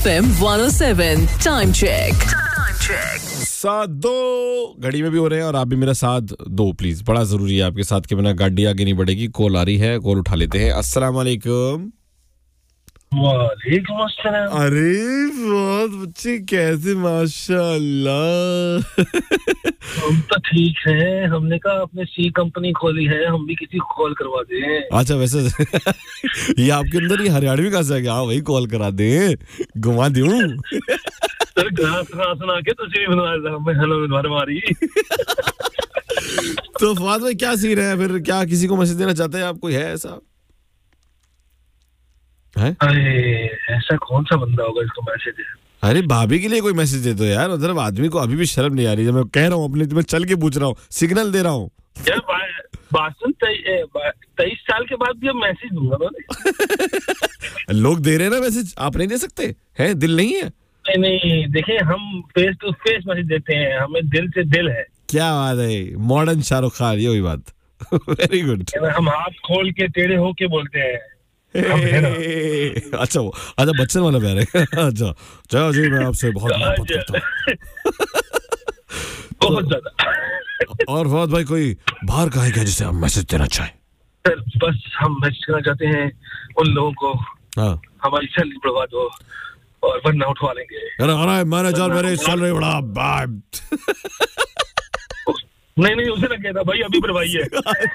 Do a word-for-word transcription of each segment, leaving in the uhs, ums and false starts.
F M one oh seven. Time check. Time check. साथ दो घड़ी में भी हो रहे हैं और आप भी मेरा साथ दो प्लीज, बड़ा जरूरी है। आपके साथ के बिना गाड़ी आगे नहीं बढ़ेगी। कॉल आ रही है, कॉल उठा लेते हैं। अस्सलाम वालेकुम। वालेकुम अस्सलाम। अरे बहुत बच्चे कैसे, माशाल्लाह। हम तो ठीक हैं। हमने कहा अपने सी कंपनी खोली है, हम भी किसी को कॉल करवा दें। अच्छा वैसे ये आपके अंदर ये हरियाणवी का सा क्या? वही कॉल करा दे, घुमा दूं। सर गाना सुना सुना के तुझे भी बनवा दे, मैं हेलो बनवा मारी। तो फवाद भाई क्या सीन है फिर? क्या किसी को मैसेज देना चाहते हैं आप? कोई है ऐसा है? अरे ऐसा कौन सा बंदा होगा जिसको मैसेज है? अरे भाभी के लिए कोई मैसेज दे दो यार। मतलब आदमी को अभी भी शर्म नहीं आ रही। जब मैं कह रहा हूँ अपने, मैं चल के पूछ रहा हूँ, सिग्नल दे रहा हूँ यार। बात सुन, तेईस साल के बाद भी अब मैसेज दूंगा ना। लोग दे रहे हैं ना मैसेज, आप नहीं दे सकते हैं? दिल नहीं है? नहीं नहीं, देखिए हम फेस टू फेस मैसेज देते हैं, हमें दिल से दिल है। क्या बात है, मॉडर्न शाहरुख खान, ये हुई बात। Very good. हम हाथ खोल के टेढ़े होके बोलते हैं। अच्छा वो अच्छा बच्चन वाला प्यार है। अच्छा चलो जी, मैं आपसे बहुत मोहब्बत करता हूँ। बहुत ज्यादा। और फवाद भाई कोई बाहर का है क्या जिसे हम मैसेज देना चाहें? सर बस हम मैसेज करना चाहते हैं उन लोगों को, हाँ हमारी सैलरी बढ़वा दो और वरना उठवा लेंगे। अरे अरे मैनेजर मेरे सैलरी बढ़ा। नहीं नहीं, उसे लग गया था भाई, अभी बढ़वाई है।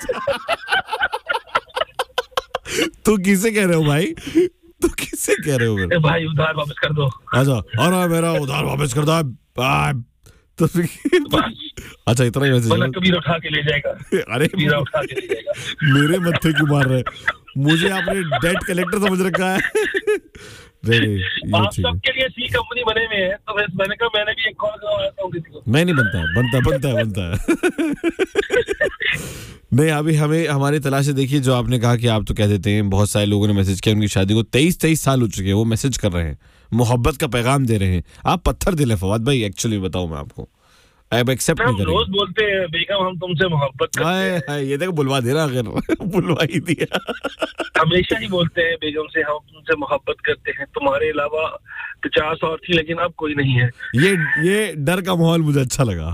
तो किसे कह रहे हो भाई? तो किसे कह रहे हो फिर? भाई उधार वापस कर दो। अच्छा अरे मेरा उधार वापस कर दो। तो अच्छा इतना ही मैसेज है? कबीर उठा के ले जाएगा। अरे कबीरा उठा के ले जाएगा। मेरे मत्थे क्यों मार रहे? मुझे आपने डेट कलेक्टर समझ रखा है। आप सबके लिए सी कंपनी बने हुए हैं, तो मैंने कहा मैंने भी एक कॉल करवाता हूँ किसी को। नहीं नहीं बनता है, बनता बनता है बनता है। नहीं अभी हमें हमारी तलाश है। देखिए जो आपने कहा कि आप तो कह देते हैं, बहुत सारे लोगों ने मैसेज किया, उनकी शादी को तेईस तेईस साल हो चुके हैं, वो मैसेज कर रहे हैं, मोहब्बत का पैगाम दे रहे हैं। आप पत्थर दिल है फवाद भाई, एक्चुअली बताऊं मैं आपको, अब एक्सेप्ट नहीं करेंगे। रोज बोलते हैं बेगम हम तुमसे मोहब्बत करते हैं। हाय ये देखो बुलवा दे रहा, अगर बुलवा ही दिया। हमेशा ही बोलते हैं बेगम से हम तुमसे मोहब्बत करते हैं, तुम्हारे अलावा पचास और थी लेकिन अब कोई नहीं है। ये ये डर का माहौल मुझे अच्छा लगा।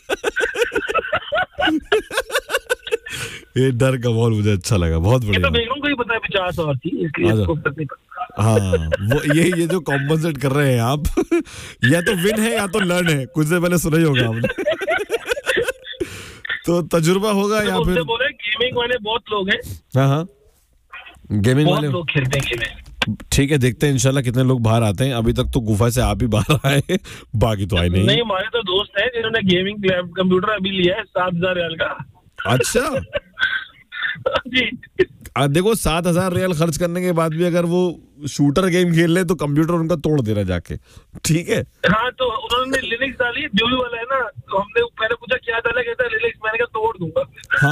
ये डर का माहौल मुझे अच्छा लगा, बहुत बढ़िया। तो बेगम को ही पता है पचास और थी, इसलिए इसको पता नहीं पता। हाँ वो ये ये जो कॉम्पनसेट कर रहे हैं आप, या तो विन है या तो लर्न है, कुछ से पहले सुना ही होगा आपने। तो तजुर्बा होगा या फिर बोले गेमिंग वाले बहुत लोग हैं। हाँ हाँ गेमिंग वाले लोग खेलते हैं गेमिंग। ठीक है, देखते हैं इंशाल्लाह कितने लोग बाहर आते हैं। अभी तक तो गुफा से आप ही बाहर आए, बाकी तो आए नहीं। नहीं हमारे तो दोस्त हैं जिन्होंने गेमिंग कंप्यूटर अभी लिया है सात हजार रियाल का। अच्छा जी देखो, सात हजार रियाल खर्च करने के बाद भी अगर वो शूटर गेम खेल ले तो कंप्यूटर उनका तोड़ देना जाके, ठीक है। हाँ तो उन्होंने लिनक्स डाली, ड्यूली वाला है ना, तो हमने पहले पूछा क्या डाला, कहता है लिनक्स, मैंने कहा तोड़ दूंगा। हाँ।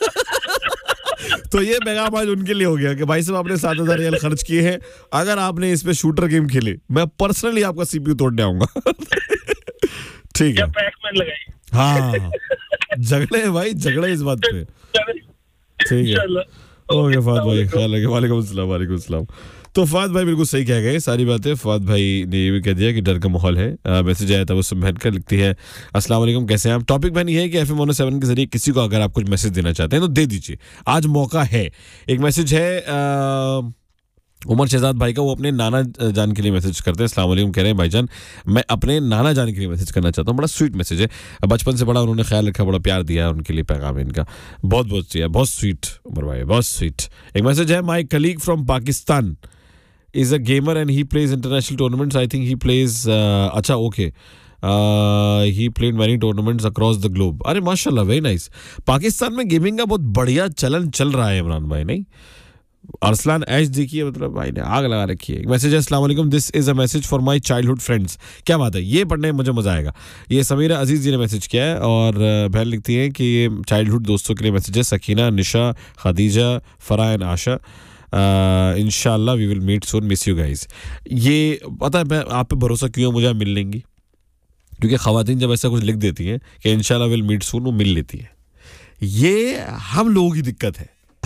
तो ये पैगाम आज उनके लिए हो गया कि भाई साहब आपने सात हजार रियाल खर्च किए हैं, अगर आपने इस पे शूटर गेम खेले मैं पर्सनली आपका सीपीयू तोड़ने आऊंगा। ठीक है, पैकमैन लगाई। हाँ झगड़े है भाई, झगड़े इस बात पे, ठीक है। ओके फवाद भाई, ख्याल रखिए। वालेकुम अस्सलाम। वालेकुम अस्सलाम। तो फवाद भाई बिल्कुल सही कह गए सारी बातें। फवाद भाई ने ये भी कह दिया कि डर का माहौल है। मैसेज आया था, वो सब बहन कर लिखती है, अस्सलाम वालेकुम कैसे हैं आप। टॉपिक बहन ये है कि एफएम वन ओ सेवन के जरिए किसी को अगर आप कुछ मैसेज देना चाहते हैं तो दे दीजिए, आज मौका है। एक मैसेज है आ, उमर शहजाद भाई का, वो अपने नाना जान के लिए मैसेज करते हैं। अस्सलाम वालेकुम, कह रहे हैं भाईजान मैं अपने नाना जान के लिए मैसेज करना चाहता हूँ। बड़ा स्वीट मैसेज है, बचपन से बड़ा उन्होंने ख्याल रखा, बड़ा प्यार दिया, उनके लिए पैगाम है इनका, बहुत बहुत चाहिए, बहुत स्वीट उमर भाई, बहुत स्वीट। एक मैसेज है, my colleague from Pakistan is a gamer and he plays international tournaments, I think he plays, अच्छा okay, he played many tournaments across the globe. अरे माशाल्लाह, वेरी नाइस। पाकिस्तान में गेमिंग का बहुत बढ़िया चलन चल रहा है इमरान भाई, नहीं? अरसलान ऐश देखिए, मतलब भाई ने आग लगा रखी है। मैसेज है, अस्सलाम वालेकुम, this is a message for my childhood friends. क्या बात है, ये पढ़ने में मुझे मजा आएगा। ये समीरा अजीज जी ने मैसेज किया है और बहन लिखती है कि ये चाइल्डहुड दोस्तों के लिए मैसेज है, सकीना, निशा, खदीजा, फराह एंड आशा, इंशाल्लाह we will meet soon, miss you guys. ये पता है मैं आप पे भरोसा क्यों मुझे मिल लेंगी, क्योंकि खवातीन जब ऐसा कुछ लिख देती हैं कि इंशाल्लाह विल मीट सून, वो मिल लेती है। ये हम लोगों की दिक्कत है।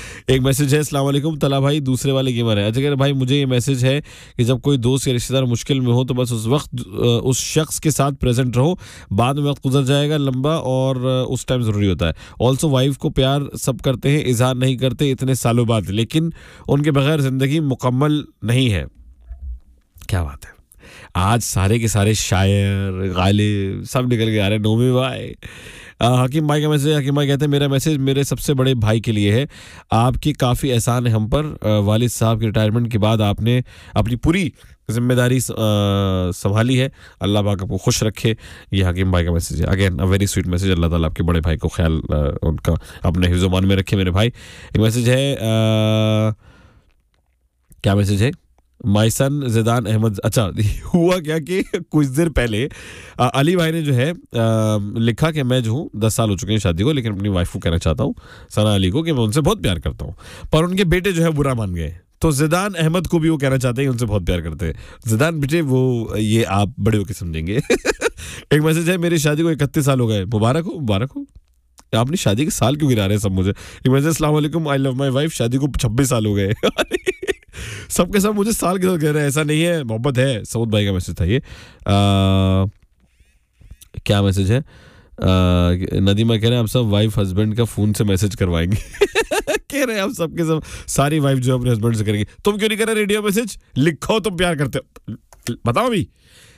एक मैसेज है, अस्सलाम वालेकुम तला भाई दूसरे वाले गेमर है। अच्छा कह रहे भाई मुझे ये मैसेज है कि जब कोई दोस्त या रिश्तेदार मुश्किल में हो तो बस उस वक्त उस शख्स के साथ प्रेजेंट रहो, बाद में वक्त गुजर जाएगा लंबा और उस टाइम ज़रूरी होता है। ऑल्सो वाइफ को प्यार सब करते हैं, इजहार नहीं करते इतने सालों बाद, लेकिन उनके बगैर ज़िंदगी मुकम्मल नहीं है। क्या बात है, आज सारे के सारे शायर गालिब सब निकल के आ रहे हैं। नोमी भाई, हकीम भाई का मैसेज, हकीम भाई कहते हैं मेरा मैसेज मेरे सबसे बड़े भाई के लिए है। आपकी काफ़ी एहसान है हम पर, वालिद साहब के रिटायरमेंट के बाद आपने अपनी पूरी जिम्मेदारी संभाली है, अल्लाह पाक आपको खुश रखे। ये हकीम भाई का मैसेज है। Again a very sweet message, अल्लाह ताला आपके बड़े भाई को ख्याल उनका अपने हिफ्ज़-ओ-मान में रखे मेरे भाई। एक मैसेज है, आ, क्या मैसेज है, माई सन ज़िदान अहमद। अच्छा हुआ क्या कि कुछ देर पहले आ, अली भाई ने जो है आ, लिखा कि मैं जो हूँ दस साल हो चुके हैं शादी को, लेकिन अपनी वाइफ को कहना चाहता हूँ सना अली को कि मैं उनसे बहुत प्यार करता हूँ, पर उनके बेटे जो है बुरा मान गए। तो ज़िदान अहमद को भी वो कहना चाहते हैं उनसे बहुत प्यार करते हैं। ज़िदान बेटे वो ये आप बड़े होकर समझेंगे। एक मैसेज है, मेरी शादी को इकतीस साल हो गए, मुबारक हो मुबारक हो। अपनी शादी के साल क्यों गिरा रहे हैं सब मुझे। एक मैसेज, अस्सलाम वालेकुम आई लव माई वाइफ, शादी को छब्बीस साल हो गए। सबके सब मुझे साल के साथ कह रहे हैं, ऐसा नहीं है मोहब्बत है। सऊद भाई का मैसेज था ये। आ, क्या मैसेज है, नदीमा कह रहे हैं आप सब वाइफ हस्बैंड का फोन से मैसेज करवाएंगे। कह रहे हैं आप सबके सब सारी वाइफ जो अपने हस्बैंड से करेंगे। तुम क्यों नहीं कर रहे रेडियो मैसेज, लिखो तुम प्यार करते हो, बताओ अभी।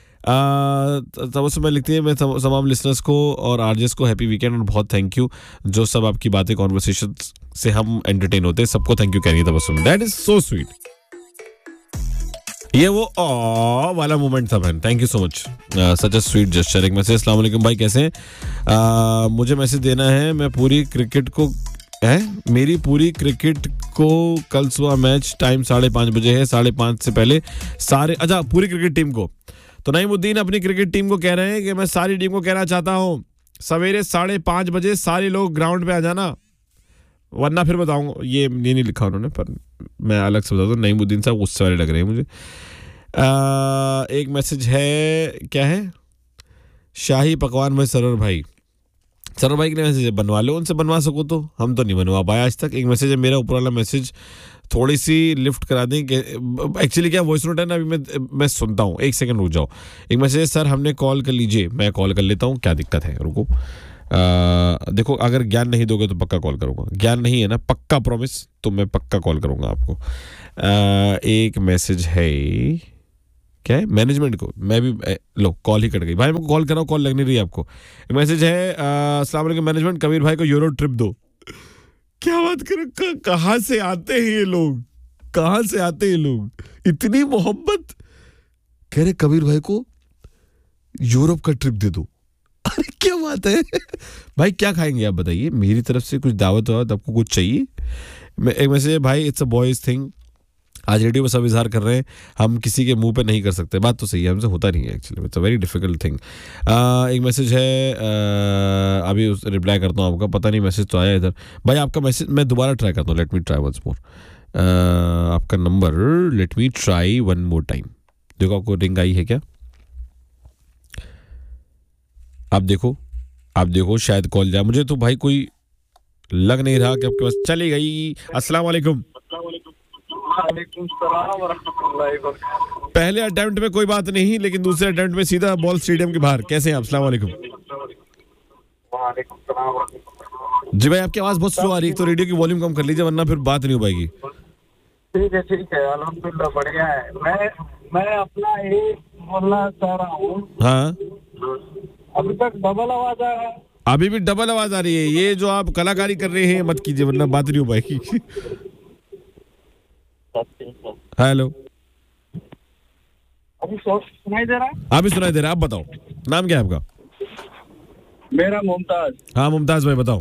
तब मैं लिखती है, मैं तमाम लिसनर्स को और आरजेस को हैप्पी वीकेंड और बहुत थैंक यू, जो सब आपकी बातें कॉन्वर्सेशन से हम एंटरटेन होते हैं, सबको थैंक यू कह रही है Tabassum, that is so sweet. ये वो आ वाला मोमेंट था बहन, thank you so much, such a sweet gesture. एक मैसेज, अस्सलाम वालेकुम भाई कैसे हैं, uh, मुझे मैसेज देना है, मैं पूरी क्रिकेट को है मेरी पूरी क्रिकेट को कल सुबह मैच टाइम साढ़े पाँच बजे है, साढ़े पाँच से पहले सारे, अच्छा पूरी क्रिकेट टीम को, तो नईमुद्दीन अपनी क्रिकेट टीम को कह रहे हैं कि मैं सारी टीम को कहना चाहता हूँ सवेरे साढ़े पाँच बजे सारे लोग ग्राउंड पे आ जाना, वरना फिर बताऊंगा। ये ये नहीं लिखा उन्होंने, पर मैं अलग से बताता हूँ। नईमुद्दीन साहब गुस्से वाले लग रहे हैं मुझे। आ, एक मैसेज है, क्या है, शाही पकवान में सरवर भाई, सरवर भाई के मैसेज है, बनवा लो उनसे, बनवा सको तो, हम तो नहीं बनवा पाए आज तक। एक मैसेज है मेरा, ऊपर वाला मैसेज थोड़ी सी लिफ्ट करा दें कि एक्चुअली क्या वॉइस नोट है ना, अभी मैं मैं सुनता हूँ, एक सेकंड रुक जाओ। एक मैसेज है, सर हमने कॉल कर लीजिए, मैं कॉल कर लेता हूँ, क्या दिक्कत है, रुको। आ, देखो अगर ज्ञान नहीं दोगे तो पक्का कॉल करूँगा, ज्ञान नहीं है ना, पक्का प्रॉमिस, तो मैं पक्का कॉल करूँगा आपको। आ, एक मैसेज है, क्या है, मैनेजमेंट को, मैं भी ए, लो कॉल ही कट गई भाई, मैं कॉल कर रहा हूँ, कॉल लग नहीं रही आपको। एक मैसेज है, अस्सलाम वालेकुम मैनेजमेंट, कबीर भाई को यूरो ट्रिप दो। क्या बात करो, कहाँ से आते हैं ये लोग, कहाँ से आते हैं ये लोग, इतनी मोहब्बत। कह रहे कबीर भाई को यूरोप का ट्रिप दे दो। अरे क्या बात है भाई, क्या खाएंगे आप बताइए, मेरी तरफ से कुछ दावत हो, आपको कुछ चाहिए। एक मैसेज है, भाई इट्स अ बॉयज थिंग, आज रेडियो में सब इजहार कर रहे हैं, हम किसी के मुंह पे नहीं कर सकते, बात तो सही है, हमसे होता नहीं है actually, it's a very difficult thing. एक मैसेज है, आ, अभी रिप्लाई करता हूँ आपका, पता नहीं मैसेज तो आया इधर भाई, आपका मैसेज मैं दोबारा ट्राई करता हूँ, let me try once more, आपका number let me try one more time. देखो आपको रिंग आई है क्या, आप देखो, आप देखो शायद कॉल जाए, मुझे तो भाई कोई लग नहीं रहा कि आपके पास चली गई। अस्सलाम वालेकुम। पहले अटेम्प्ट में कोई बात नहीं, लेकिन दूसरे अटेम्प्ट में सीधा बॉल स्टेडियम के बाहर। कैसे हैं आप? अस्सलाम वालेकुम। जी भाई आपकी आवाज बहुत स्लो आ रही है, तो रेडियो की वॉल्यूम कम कर लीजिए, वरना फिर बात नहीं हो पाएगी। ठीक है ठीक है, अल्हम्दुलिल्लाह बढ़िया है। मैं मैं अपना ये बोलना चाह रहा हूँ, हाँ अभी तक डबल आवाज आ रहा है, अभी भी डबल आवाज आ रही है। ये जो आप कलाकारी कर रहे हैं मत कीजिए, वरना बात नहीं हो पाएगी। हेलो, अभी सुनाई दे रहा है? अभी सुनाई दे रहा है, आप बताओ नाम क्या है आपका? मेरा मुमताज। हाँ मुमताज भाई बताओ।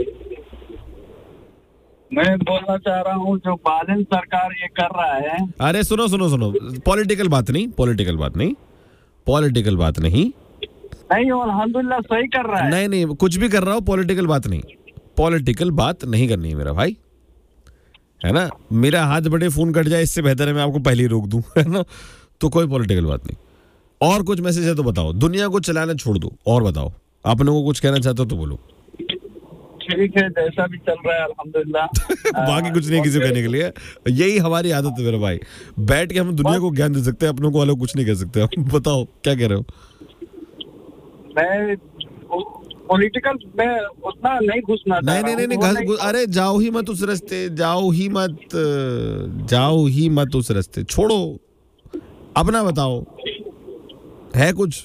मैं बोलना चाह रहा हूँ जो बादल सरकार ये कर रहा है, अरे सुनो सुनो सुनो, पॉलिटिकल बात नहीं, पॉलिटिकल बात नहीं, पॉलिटिकल बात नहीं नहीं अल्हम्दुलिल्लाह सही कर रहा है। नहीं नहीं कुछ भी कर रहा हो, पॉलिटिकल बात नहीं, पॉलिटिकल बात नहीं करनी है मेरा भाई, है ना। मेरा हाथ बड़े फोन कट जाए, इससे बेहतर है मैं आपको पहले ही रोक दूं, है ना। तो कोई पॉलिटिकल बात नहीं। और कुछ मैसेज है तो बताओ, दुनिया को चलाना छोड़ दो और बताओ, आप लोगों को कुछ कहना चाहते हो तो बोलो। ठीक है, जैसा भी चल रहा है अल्हम्दुलिल्लाह। बाकी कुछ नहीं किसी को कहने के लिए, यही हमारी आदत है मेरे भाई, बैठ के हम दुनिया को ज्ञान दे सकते हैं, अपनों को अलग कुछ नहीं कह सकते। हम बताओ क्या कह रहे हो? मैं पॉलिटिकल में उतना नहीं घुसना। नहीं नहीं नहीं, नहीं, नहीं अरे जाओ ही मत उस रास्ते, जाओ ही मत, जाओ ही मत उस रास्ते, छोड़ो, अपना बताओ, है कुछ?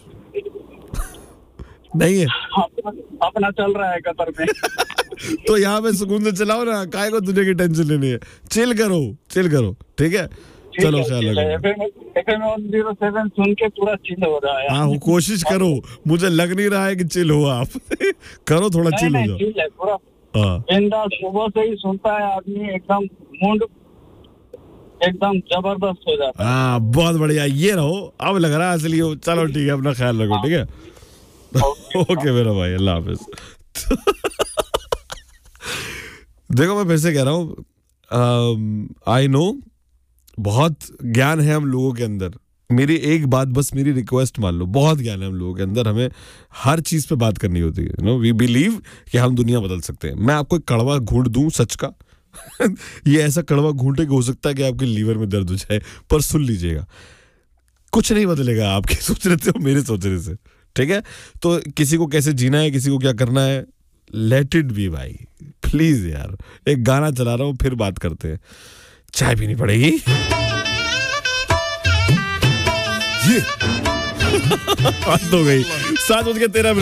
नहीं है, अपना चल रहा है कतर में। तो यहाँ पे सुकून से चलाओ ना, काहे को दुनिया की टेंशन लेनी है, चिल करो, चिल करो, ठीक है? चलो ख्याल रखो। सुन के पूरा चिल हो रहा है। हाँ, कोशिश करो, मुझे लग नहीं रहा है कि चिल हो आप। करो थोड़ा चिल हो जाओ। हाँ, सुबह से ही सुनता है आदमी, एकदम मूड एकदम जबरदस्त हो जाता है। हाँ, बहुत बढ़िया, ये रहो, अब लग रहा है असली हो। चलो ठीक है, अपना ख्याल रखो, ठीक है? ओके मेरा भाई, अल्लाह हाफिज। देखो मैं फिर से कह रहा हूँ, आई नो बहुत ज्ञान है हम लोगों के अंदर, मेरी एक बात बस, मेरी रिक्वेस्ट मान लो, बहुत ज्ञान है हम लोगों के अंदर, हमें हर चीज पे बात करनी होती है। नो वी बिलीव कि हम दुनिया बदल सकते हैं। मैं आपको एक कड़वा घूंट दूं सच का। ये ऐसा कड़वा घूंटे कि हो सकता है कि आपके लीवर में दर्द हो जाए, पर सुन लीजिएगा, कुछ नहीं बदलेगा आपके सोच रहे थे और मेरे सोच रहे से, ठीक है? तो किसी को कैसे जीना है, किसी को क्या करना है, लेट इट बी भाई, प्लीज यार। एक गाना चला रहा हूँ, फिर बात करते हैं। चाय पीनी पड़ेगी। ये बात हो गई। सात बज के तेरह मिनट।